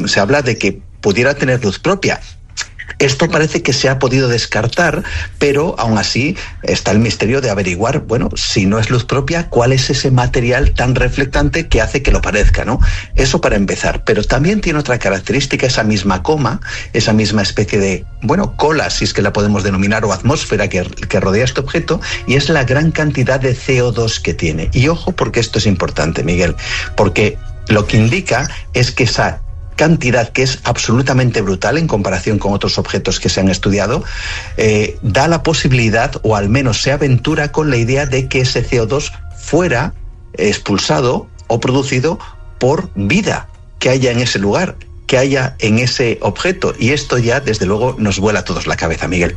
se habla de que pudiera tener luz propia. Esto parece que se ha podido descartar, pero aún así está el misterio de averiguar, bueno, si no es luz propia, cuál es ese material tan reflectante que hace que lo parezca, ¿no? Eso para empezar. Pero también tiene otra característica, esa misma coma, esa misma especie de, bueno, cola, si es que la podemos denominar, o atmósfera que rodea este objeto, y es la gran cantidad de CO2 que tiene. Y ojo, porque esto es importante, Miguel, porque lo que indica es que esa cantidad, que es absolutamente brutal en comparación con otros objetos que se han estudiado, da la posibilidad, o al menos se aventura con la idea de que ese CO2 fuera expulsado o producido por vida que haya en ese lugar, que haya en ese objeto. Y esto ya, desde luego, nos vuela a todos la cabeza, Miguel.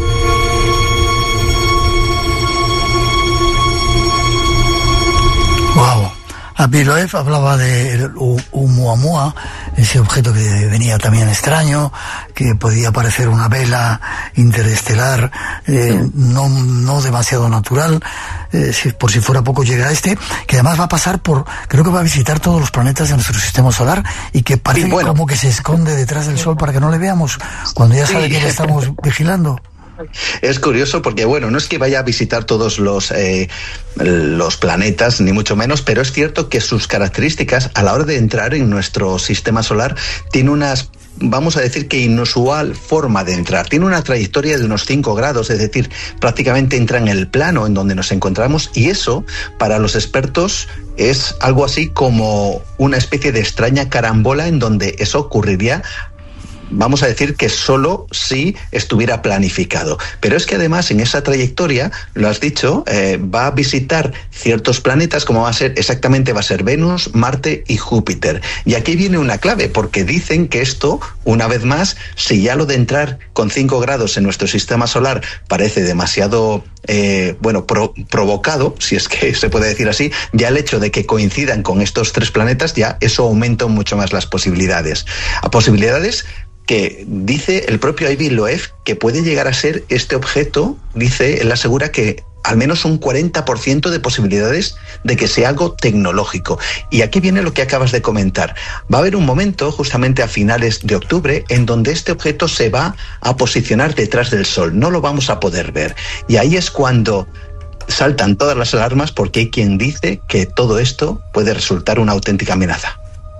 Wow. Avi Loeb hablaba del Oumuamua, ese objeto que venía también extraño, que podía parecer una vela interestelar, no demasiado natural, por si fuera poco llega a que además va a pasar creo que va a visitar todos los planetas de nuestro sistema solar, y que parece como que se esconde detrás del Sol para que no le veamos, cuando ya sabe que le estamos vigilando. Es curioso porque, bueno, no es que vaya a visitar todos los planetas, ni mucho menos, pero es cierto que sus características a la hora de entrar en nuestro sistema solar tiene unas, vamos a decir que inusual forma de entrar. Tiene una trayectoria de unos 5 grados, es decir, prácticamente entra en el plano en donde nos encontramos, y eso, para los expertos, es algo así como una especie de extraña carambola en donde eso ocurriría, vamos a decir que solo si estuviera planificado. Pero es que además en esa trayectoria, lo has dicho, va a visitar ciertos planetas, como va a ser Venus, Marte y Júpiter. Y aquí viene una clave, porque dicen que esto, una vez más, si ya lo de entrar con 5 grados en nuestro sistema solar parece demasiado provocado, si es que se puede decir así, ya el hecho de que coincidan con estos 3 planetas, ya eso aumenta mucho más las posibilidades. A posibilidades que dice el propio Avi Loeb que puede llegar a ser este objeto, dice, él asegura que al menos un 40% de posibilidades de que sea algo tecnológico. Y aquí viene lo que acabas de comentar. Va a haber un momento, justamente a finales de octubre, en donde este objeto se va a posicionar detrás del Sol. No lo vamos a poder ver. Y ahí es cuando saltan todas las alarmas, porque hay quien dice que todo esto puede resultar una auténtica amenaza.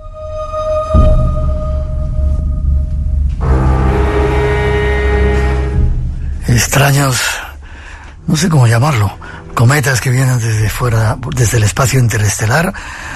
Extraños, no sé cómo llamarlo, cometas que vienen desde fuera, desde el espacio interestelar,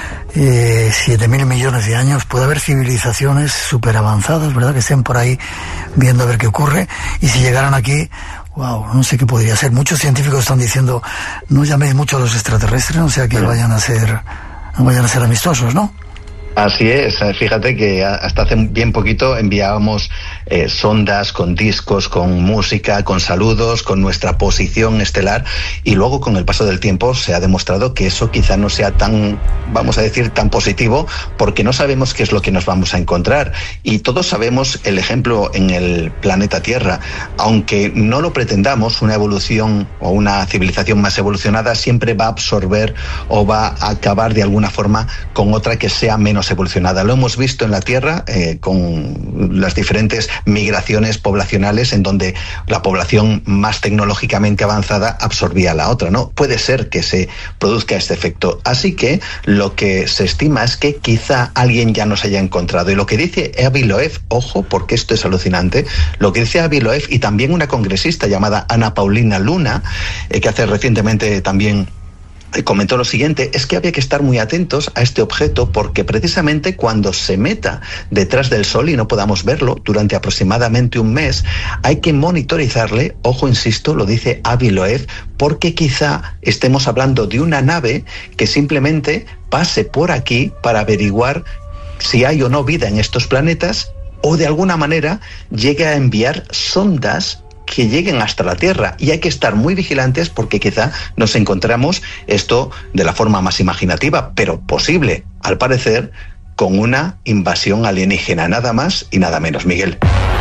7.000 millones de años. Puede haber civilizaciones súper avanzadas, ¿verdad?, que estén por ahí viendo a ver qué ocurre, y si llegaran aquí, wow, no sé qué podría ser. Muchos científicos están diciendo, no llaméis mucho a los extraterrestres, no sea que vayan a ser amistosos, ¿no? Así es, fíjate que hasta hace bien poquito enviábamos sondas con discos, con música, con saludos, con nuestra posición estelar, y luego con el paso del tiempo se ha demostrado que eso quizá no sea tan, vamos a decir, tan positivo, porque no sabemos qué es lo que nos vamos a encontrar. Y todos sabemos el ejemplo en el planeta Tierra. Aunque no lo pretendamos, una evolución o una civilización más evolucionada siempre va a absorber o va a acabar de alguna forma con otra que sea menos evolucionada. Lo hemos visto en la Tierra con las diferentes migraciones poblacionales, en donde la población más tecnológicamente avanzada absorbía a la otra, ¿no? Puede ser que se produzca este efecto. Así que lo que se estima es que quizá alguien ya nos haya encontrado. Y lo que dice Avi Loeb, ojo, porque esto es alucinante, lo que dice Avi Loeb, y también una congresista llamada Ana Paulina Luna, que hace recientemente también comentó lo siguiente, es que había que estar muy atentos a este objeto, porque precisamente cuando se meta detrás del Sol y no podamos verlo durante aproximadamente un mes, hay que monitorizarle, ojo, insisto, lo dice Avi Loeb, porque quizá estemos hablando de una nave que simplemente pase por aquí para averiguar si hay o no vida en estos planetas, o de alguna manera llegue a enviar sondas que lleguen hasta la Tierra, y hay que estar muy vigilantes, porque quizá nos encontramos esto de la forma más imaginativa, pero posible, al parecer, con una invasión alienígena, nada más y nada menos, Miguel.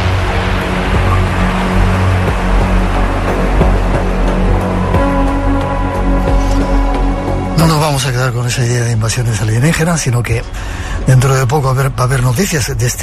No nos vamos a quedar con esa idea de invasiones alienígenas, sino que dentro de poco va a haber noticias de este